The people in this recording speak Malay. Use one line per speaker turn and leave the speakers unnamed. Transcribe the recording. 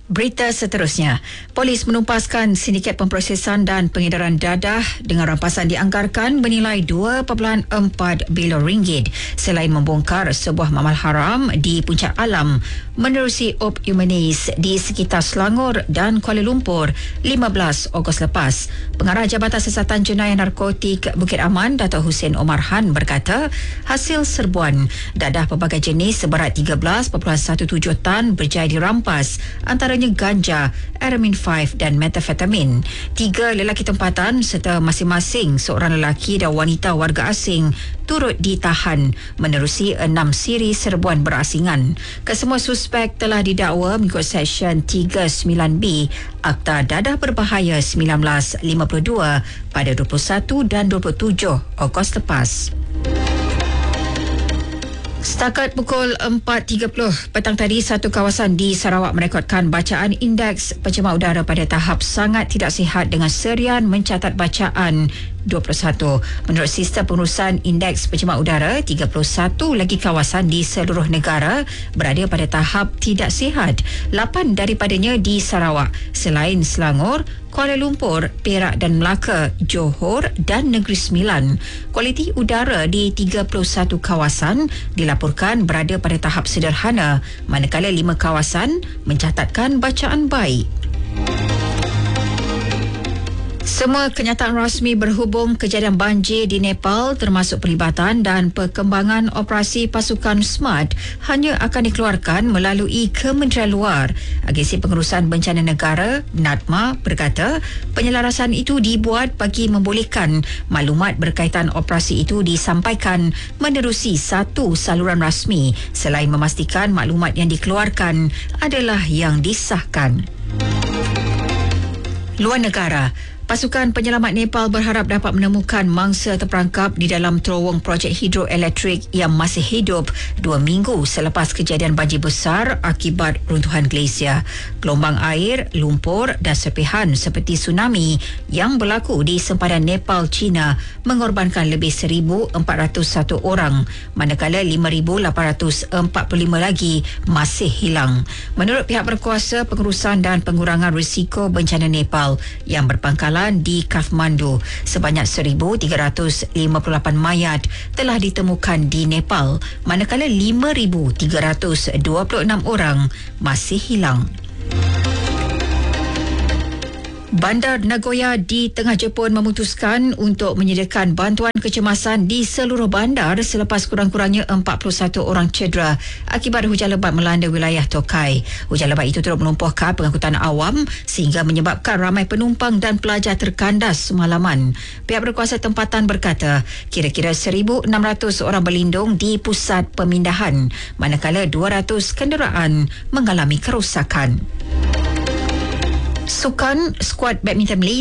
Berita seterusnya, polis menumpaskan sindiket pemprosesan dan pengedaran dadah dengan rampasan dianggarkan bernilai 2.4 bilion ringgit selain membongkar sebuah mamal haram di Puncak Alam menerusi Op Humanis di sekitar Selangor dan Kuala Lumpur 15 Ogos lepas. Pengarah Jabatan Siasatan Jenayah Narkotik Bukit Aman, Dato' Hussein Omar Han berkata, hasil serbuan dadah pelbagai jenis seberat 13.17 tan berjaya dirampas, antaranya ganja, Aramin 5 dan metafetamin. 3 lelaki tempatan serta masing-masing seorang lelaki dan wanita warga asing turut ditahan menerusi 6 siri serbuan berasingan. Kesemua suspek telah didakwa mengikut Seksyen 39B Akta Dadah Berbahaya 1952 pada 21 dan 27 Ogos lepas. Setakat pukul 4.30 petang tadi, satu kawasan di Sarawak merekodkan bacaan indeks pencemar udara pada tahap sangat tidak sihat dengan serian mencatat bacaan 21. Menurut sistem pengurusan indeks pencemar udara, 31 lagi kawasan di seluruh negara berada pada tahap tidak sihat. 8 daripadanya di Sarawak, selain Selangor, Kuala Lumpur, Perak dan Melaka, Johor dan Negeri Sembilan. Kualiti udara di 31 kawasan dilaporkan berada pada tahap sederhana, manakala 5 kawasan mencatatkan bacaan baik. Semua kenyataan rasmi berhubung kejadian banjir di Nepal termasuk perlibatan dan perkembangan operasi pasukan SMART hanya akan dikeluarkan melalui Kementerian Luar. Agensi Pengurusan Bencana Negara NADMA berkata penyelarasan itu dibuat bagi membolehkan maklumat berkaitan operasi itu disampaikan menerusi satu saluran rasmi selain memastikan maklumat yang dikeluarkan adalah yang disahkan. Luar negara, pasukan penyelamat Nepal berharap dapat menemukan mangsa terperangkap di dalam terowong projek hidroelektrik yang masih hidup 2 minggu selepas kejadian banjir besar akibat runtuhan glasier. Gelombang air, lumpur dan serpihan seperti tsunami yang berlaku di sempadan Nepal-China mengorbankan lebih 1,401 orang, manakala 5,845 lagi masih hilang. Menurut pihak berkuasa pengurusan dan pengurangan risiko bencana Nepal yang berpangkalan di Kathmandu, sebanyak 1,358 mayat telah ditemukan di Nepal, manakala 5,326 orang masih hilang. Bandar Nagoya di tengah Jepun memutuskan untuk menyediakan bantuan kecemasan di seluruh bandar selepas kurang-kurangnya 41 orang cedera akibat hujan lebat melanda wilayah Tokai. Hujan lebat itu turut melumpuhkan pengangkutan awam sehingga menyebabkan ramai penumpang dan pelajar terkandas semalaman. Pihak berkuasa tempatan berkata kira-kira 1,600 orang berlindung di pusat pemindahan, manakala 200 kenderaan mengalami kerosakan. Sukan skuad badminton Malaysia